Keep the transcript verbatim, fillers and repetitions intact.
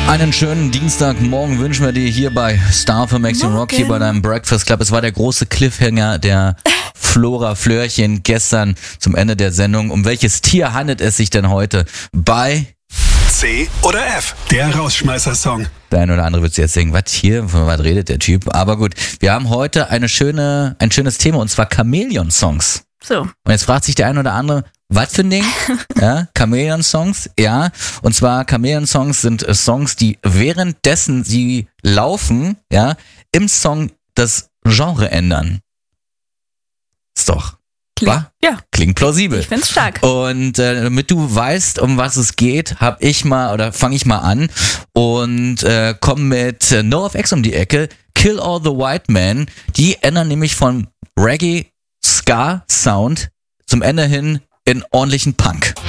Einen schönen Dienstagmorgen wünschen wir dir hier bei Star für Maxi Rock, hier bei deinem Breakfast Club. Es war der große Cliffhanger der Flora Flörchen gestern zum Ende der Sendung. Um welches Tier handelt es sich denn heute bei C oder F, der Rausschmeißer-Song? Der eine oder andere wird sich jetzt denken, was hier, von was redet der Typ? Aber gut, wir haben heute eine schöne, ein schönes Thema und zwar Chamäleon-Songs. So. Und jetzt fragt sich der eine oder andere, was für ein Ding? Ja, Chamäleon-Songs, ja. Und zwar Chamäleon-Songs sind äh, Songs, die währenddessen sie laufen, ja, im Song das Genre ändern. Ist doch. Klingt, ja. Klingt plausibel. Ich find's stark. Und äh, damit du weißt, um was es geht, hab ich mal oder fange ich mal an und äh, komme mit äh, NoFX um die Ecke. Kill All the White Men. Die ändern nämlich von Reggae Ska Sound zum Ende hin in ordentlichen Punk.